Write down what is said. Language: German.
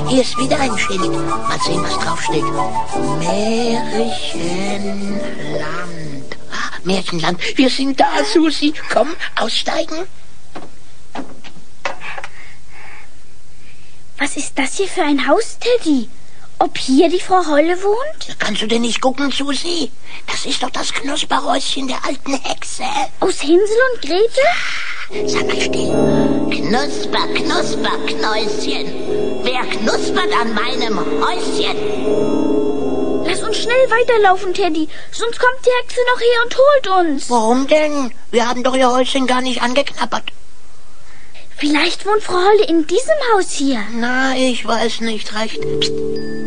Hier ist wieder ein Schild. Mal sehen, was draufsteht. Märchenland. Ah, Märchenland. Wir sind da, Susi. Komm, aussteigen. Was ist das hier für ein Haus, Teddy? Ob hier die Frau Holle wohnt? Kannst du denn nicht gucken, Susi? Das ist doch das Knusperhäuschen der alten Hexe. Aus Hänsel und Gretel? Sag mal still. Knusper, Knusper, Knäuschen. Wer knuspert an meinem Häuschen? Lass uns schnell weiterlaufen, Teddy. Sonst kommt die Hexe noch her und holt uns. Warum denn? Wir haben doch ihr Häuschen gar nicht angeknabbert. Vielleicht wohnt Frau Holle in diesem Haus hier. Na, ich weiß nicht recht. Psst.